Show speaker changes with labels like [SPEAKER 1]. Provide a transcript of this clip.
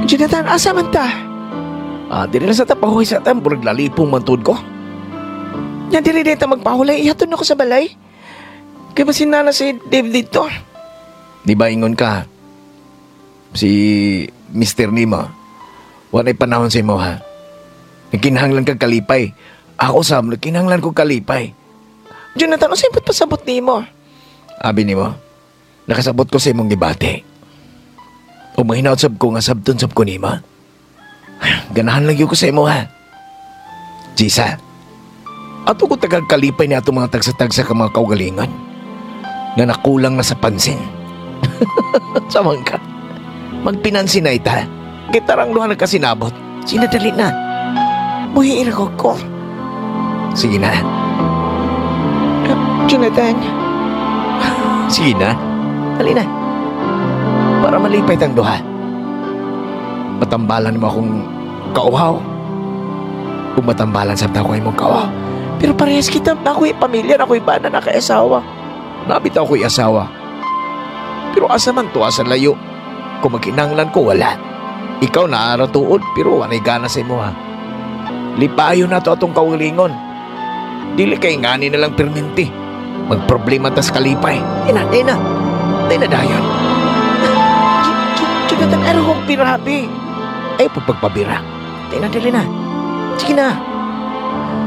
[SPEAKER 1] Jonathan, asa man ta?
[SPEAKER 2] Dili na sa tapahoy sa tamburag lalipong mantod ko.
[SPEAKER 1] Yan dili dito magpahulay, ihatod na ko sa balay. Kaya ba sinana si Dave dito?
[SPEAKER 2] Di ba ingon ka? Si Mr. Nima, walay panahon sa imo ha. Nagkinahanglan kag kalipay. Ako sam, nagkinahanglan ko kalipay.
[SPEAKER 1] Jonathan, ano sa'yo pasabot ni mo?
[SPEAKER 2] Abi nimo, nakasabot ko sa imong gibate. O mahinaot sab ko nga sabton sab ko nima. Ganahan lang yun ko sa imo ha. Jisa, ato ko tagal kalipay ni ato mga tagsa-tagsa ka mga kaugalingan nga nakulang na sa pansin. Samang ka. Magpinansin na ita. Gitarang luha na kasinabot. Sinadali na.
[SPEAKER 1] Buhiin ako ko.
[SPEAKER 2] Sige na.
[SPEAKER 1] Jonathan,
[SPEAKER 2] Sige na. Dali na. Para malipay tang duha. Matambalan mo akong kauhaw. Kung matambalan sa ko imong kauhaw.
[SPEAKER 1] pero parehas kita na ako'y pamilya, na ako'y bana, na kaasawa.
[SPEAKER 2] Nabitaw ko'y asawa. Pero asa man to asa layo. Kung magkinanglan ko, wala. Ikaw naaratuod, pero wanay gana sa imo ha. Lipayo na to atong kaugalingon. Dili kay ngani na lang perminti. Magproblema tas kalipay. Ina dayon.
[SPEAKER 1] Jonathan, ano kong pirabi?
[SPEAKER 2] Ay, pagpagpabira.
[SPEAKER 1] Dili na. Sige na.